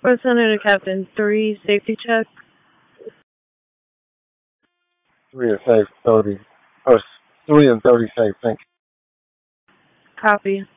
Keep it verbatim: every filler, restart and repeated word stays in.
First Center to Captain three, safety check. Three is safe, thirty. Or three and thirty safe, thank you. Copy.